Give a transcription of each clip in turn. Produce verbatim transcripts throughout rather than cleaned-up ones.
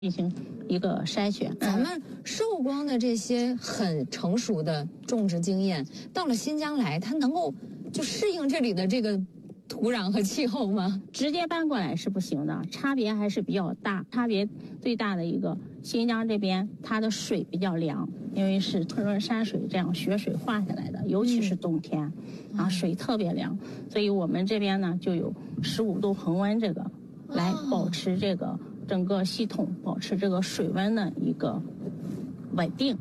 进行一个筛选。 咱们寿光的这些很成熟的种植经验，到了新疆来，它能够就适应这里的这个土壤和气候吗？ 直接搬过来是不行的，差别还是比较大。差别最大的一个，新疆这边它的水比较凉，因为是特润山水这样雪水化下来的，尤其是冬天，嗯、啊水特别凉，所以我们这边呢就有十五度恒温这个，来保持这个整个系统保持这个水温的一个稳定。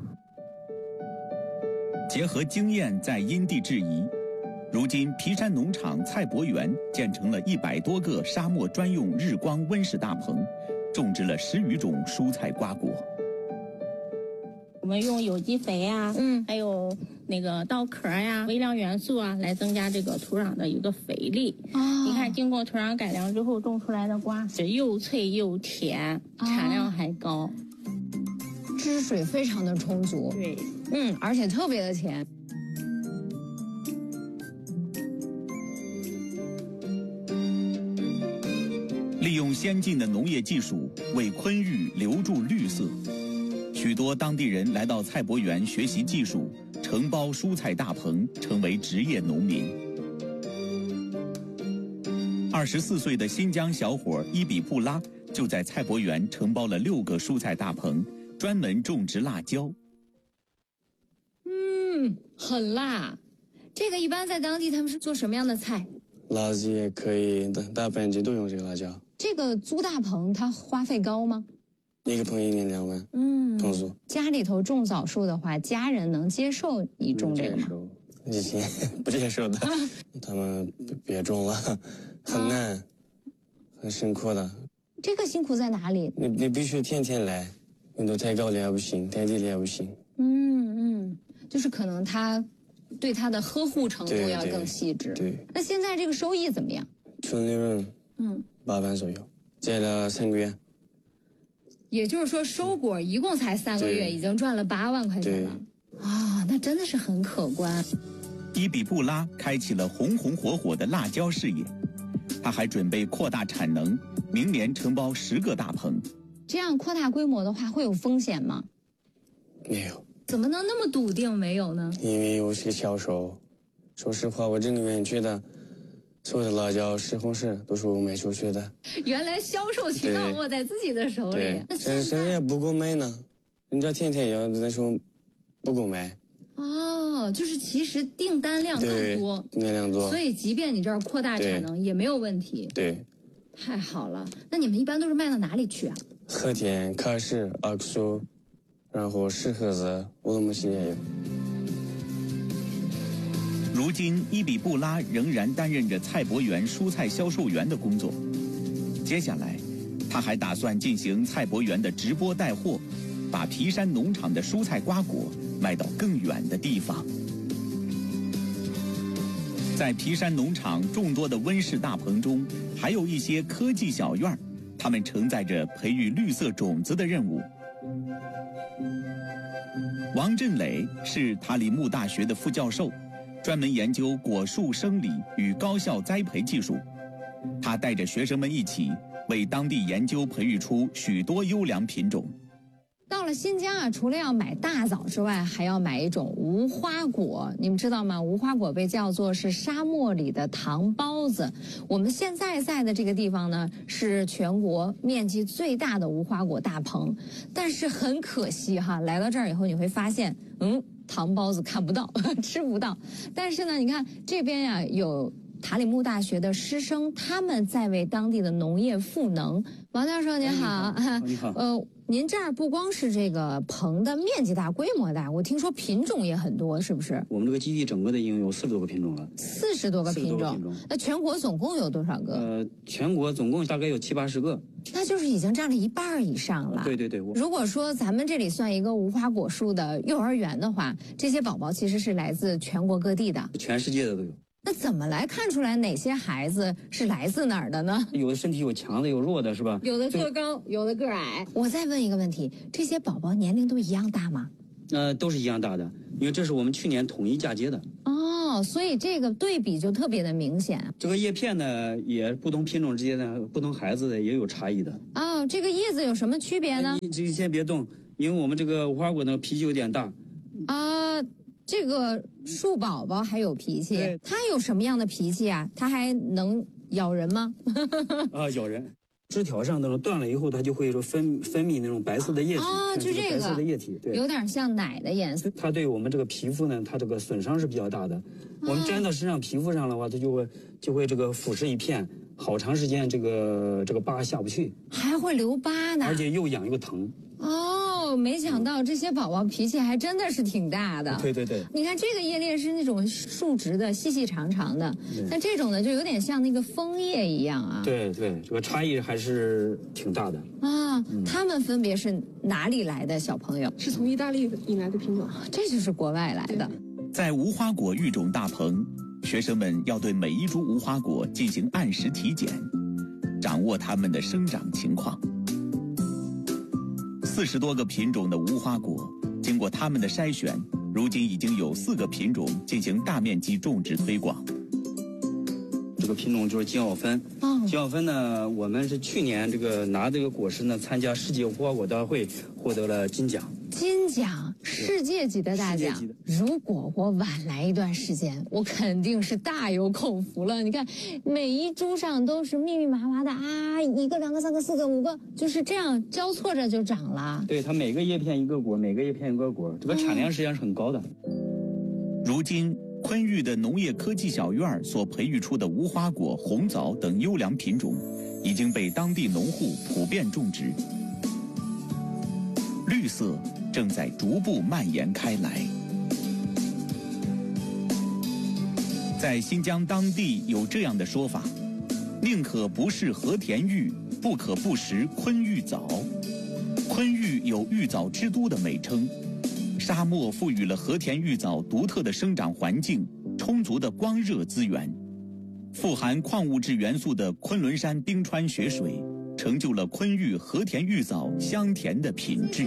结合经验在因地制宜。如今，皮山农场菜博园建成了一百多个沙漠专用日光温室大棚，种植了十余种蔬菜瓜果。 我们用有机肥啊， 嗯， 还有那个稻壳呀、微量元素啊，来增加这个土壤的一个肥力。哦，你看，经过土壤改良之后种出来的瓜是又脆又甜，产量还高， 汁水非常的充足。 对， 嗯，而且特别的甜。 利用先进的农业技术为昆玉留住绿色，许多当地人来到菜博园学习技术，承包蔬菜大棚，成为职业农民。二十四岁的新疆小伙伊比布拉就在菜博园承包了六个蔬菜大棚，专门种植辣椒。 嗯，很辣。这个一般在当地他们是做什么样的菜？ 辣子也可以，大大本地都用这个辣椒。 这个租大棚它花费高吗？ 一个棚一年两万， 嗯， 棚租。 家里头种枣树的话，家人能接受你种这个吗？ 以前不接受的，啊、他们别种了，很难，啊、很辛苦的。 这个辛苦在哪里？ 你你必须天天来，温度太高了也不行，太低了也不行。 嗯嗯，就是可能它对它的呵护程度要更细致。 对。对那现在这个收益怎么样？ 纯利润，嗯，八万左右，摘了三个月。 也就是说，收果一共才三个月，已经赚了八万块钱了。啊、哦，那真的是很可观。 伊比布拉开启了红红火火的辣椒事业，他还准备扩大产能，明年承包十个大棚。 这样扩大规模的话，会有风险吗？ 没有。 怎么能那么笃定没有呢？ 因为我是销售，说实话，我这里面觉得所有的辣椒、西红柿都是我卖出去的。 原来销售渠道握在自己的手里。 对，现在也不够卖呢，人家天天要那时候不够卖。 哦，就是其实订单量更多， 订单量多， 所以即便你这儿扩大产能也没有问题。 对， 太好了。那你们一般都是卖到哪里去啊？ 和田、喀什、阿克苏。然后石河子、乌鲁木齐也有。 如今，伊比布拉仍然担任着菜博园蔬菜销售员的工作。接下来，他还打算进行菜博园的直播带货，把皮山农场的蔬菜瓜果卖到更远的地方。在皮山农场众多的温室大棚中，还有一些科技小院，他们承载着培育绿色种子的任务。王振磊是塔里木大学的副教授，专门研究果树生理与高效栽培技术。他带着学生们一起为当地研究培育出许多优良品种。 到了新疆啊，除了要买大枣之外，还要买一种无花果。你们知道吗？无花果被叫做是沙漠里的糖包子。我们现在在的这个地方呢，是全国面积最大的无花果大棚。但是很可惜哈，来到这儿以后你会发现，嗯，糖包子看不到，吃不到。但是呢，你看这边呀、啊，有塔里木大学的师生，他们在为当地的农业赋能。王教授您好， 你好， 呃。您这儿不光是这个棚的面积大、规模大，我听说品种也很多，是不是？ 我们这个基地整个的已经有四十多个品种了。 四十多个品种，品种那全国总共有多少个？ 呃，全国总共大概有七八十个。 那就是已经占了一半以上了。 对对对。 如果说咱们这里算一个无花果树的幼儿园的话，这些宝宝其实是来自全国各地的， 全世界的都有。 那怎么来看出来哪些孩子是来自哪儿的呢？ 有的身体有强的，有弱的，是吧？ 有的个高，有的个矮。我再问一个问题，这些宝宝年龄都一样大吗？ 呃，都是一样大的，因为这是我们去年统一嫁接的。 哦， 哦，所以这个对比就特别的明显。 这个叶片呢，也不同品种之间呢，不同孩子的也有差异的。 哦，这个叶子有什么区别呢？ 你这个先别动，因为我们这个无花果呢脾气有点大。 啊，这个树宝宝还有脾气，它有什么样的脾气啊？它还能咬人吗？ 啊，咬人。枝条上那种断了以后，它就会分分泌那种白色的液体。 哦，就这个白色的液体，对， 有点像奶的颜色。 它对我们这个皮肤呢，它这个损伤是比较大的。我们粘到身上皮肤上的话，它就会就会这个腐蚀一片，好长时间这个这个疤下不去， 还会留疤呢， 而且又痒又疼。 哦，没想到这些宝宝脾气还真的是挺大的。 对对对， 你看这个叶裂是那种竖直的、细细长长的，那这种呢就有点像那个枫叶一样啊。 对对，这个差异还是挺大的。 啊，嗯、他们分别是哪里来的小朋友？ 是从意大利引来的品种， 这就是国外来的。 在无花果育种大棚，学生们要对每一株无花果进行按时体检，掌握它们的生长情况。四十多个品种的无花果，经过他们的筛选，如今已经有四个品种进行大面积种植推广。 这个品种就是金奥芬。哦，金奥芬呢，我们是去年这个拿这个果实呢，参加世界无花果大会，获得了金奖。 金奖，世界级的大奖。如果我晚来一段时间，我肯定是大有口福了。你看，每一株上都是密密麻麻的啊，一个、两个、三个、四个、五个，就是这样交错着就长了。 对，它每个叶片一个果，每个叶片一个果，这个产量实际上是很高的。 嗯、如今，昆玉的农业科技小院所培育出的无花果、红枣等优良品种，已经被当地农户普遍种植。绿色正在逐步蔓延开来。在新疆当地有这样的说法：宁可不食和田玉，不可不食昆玉枣。昆玉有玉枣之都的美称，沙漠赋予了和田玉枣独特的生长环境，充足的光热资源。富含矿物质元素的昆仑山冰川雪水，成就了昆玉和田玉枣香甜的品质。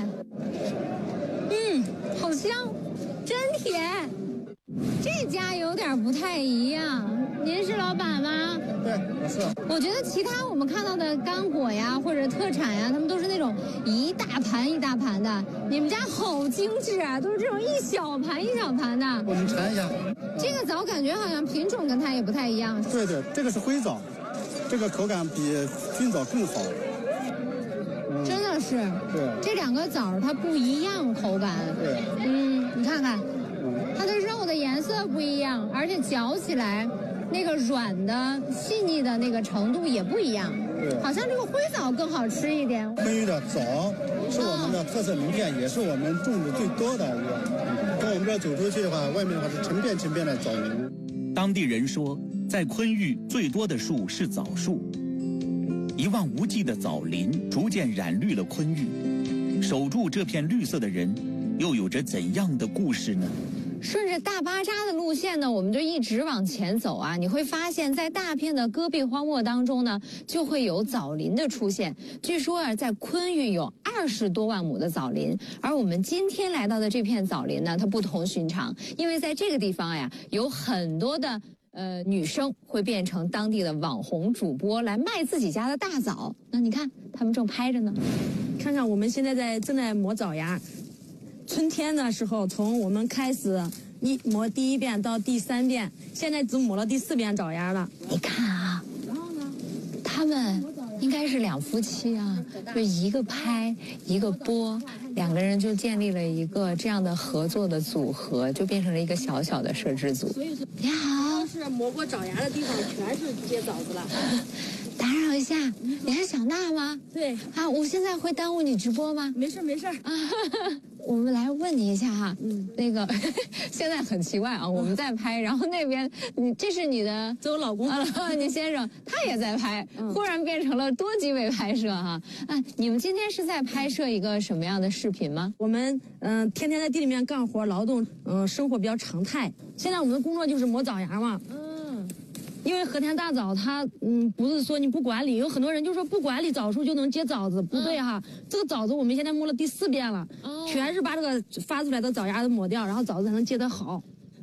嗯，好香，真甜。这家有点不太一样，您是老板吗？ 对，我是。 我觉得其他我们看到的干果呀或者特产呀，他们都是那种一大盘一大盘的，你们家好精致啊，都是这种一小盘一小盘的。 我们尝一下。 这个枣感觉好像品种跟它也不太一样。 对对，这个是灰枣，这个口感比菌枣更好。 嗯、真的是。 对。 这两个枣它不一样口感。 对。 嗯，你看看，它的肉的颜色不一样，而且嚼起来那个软的细腻的那个程度也不一样。 对。 好像这个灰枣更好吃一点。 昆玉的枣是我们的特色名片，嗯、也是我们种的最多的一个。从我们这儿走出去的话，外面的话是成片成片的枣林。 当地人说，在昆玉最多的树是枣树。一望无际的枣林逐渐染绿了昆玉，守住这片绿色的人，又有着怎样的故事呢？ 顺着大巴扎的路线呢，我们就一直往前走啊，你会发现在大片的戈壁荒漠当中呢，就会有枣林的出现。据说啊，在昆玉有二十多万亩的枣林，而我们今天来到的这片枣林呢，它不同寻常，因为在这个地方呀，有很多的呃女生会变成当地的网红主播来卖自己家的大枣。那你看，他们正拍着呢。 看看我们现在在正在磨枣芽。春天的时候，从我们开始一磨第一遍到第三遍，现在只磨了第四遍枣芽了。 你看啊，然后呢，他们应该是两夫妻啊，就一个拍一个播，两个人就建立了一个这样的合作的组合，就变成了一个小小的摄制组。你好， 是磨过枣芽的地方全是结枣子了。 打扰一下，你是小娜吗？ 对。 啊，我现在会耽误你直播吗？ 没事没事。 啊，我们来问你一下哈，嗯，那个现在很奇怪啊，我们在拍，然后那边你这是你的， 这我老公啊，你先生他也在拍，嗯、忽然变成了多机位拍摄哈。啊，你们今天是在拍摄一个什么样的视频吗？ 我们嗯、呃、天天在地里面干活劳动，嗯、呃、生活比较常态。现在我们的工作就是磨枣芽嘛。嗯。因为和田大枣它嗯不是说你不管理，有很多人就说不管理枣树就能结枣子，不对哈。嗯、这个枣子我们现在磨了第四遍了，哦、全是把这个发出来的枣芽都磨掉，然后枣子才能结得好。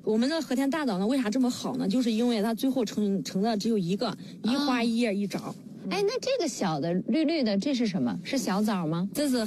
我们的和田大枣呢，为啥这么好呢？就是因为它最后成成的只有一个，一花一叶一枣。 哎，那这个小的绿绿的，这是什么？是小枣吗？ 这是